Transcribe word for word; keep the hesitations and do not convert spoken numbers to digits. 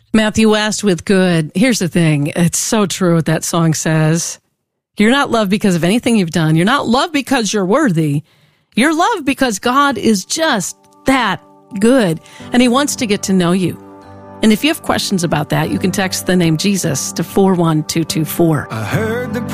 Matthew West with Good. Here's the thing. It's so true what that song says. You're not loved because of anything you've done. You're not loved because you're worthy. You're loved because God is just that good, and he wants to get to know you. And if you have questions about that, you can text the name Jesus to four one two two four. I heard the